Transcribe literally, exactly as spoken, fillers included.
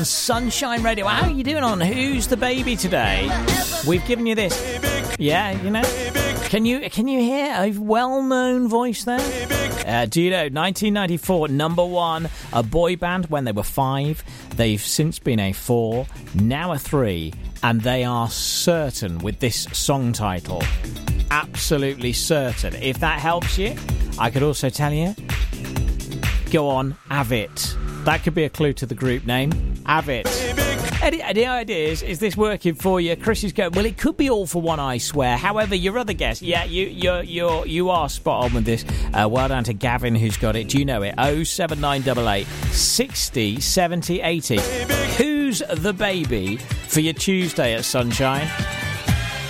on Sunshine Radio. How are you doing on Who's the Baby today? We've given you this. Yeah, you know. Can you can you hear a well-known voice there? Uh, do you know, nineteen ninety-four, number one, a boy band when they were five. They've since been a four, now a three, and they are certain with this song title. Absolutely certain. If that helps you, I could also tell you, go on, have it. That could be a clue to the group name. Have it. Any, any ideas? Is this working for you? Chris is going, well, it could be All for One, I swear. However, your other guess, yeah, you you're, you're, you are spot on with this. Uh, well done to Gavin, who's got it. Do you know it? oh seven nine eight eight, sixty, seventy, eighty. Who's the baby for your Tuesday at Sunshine?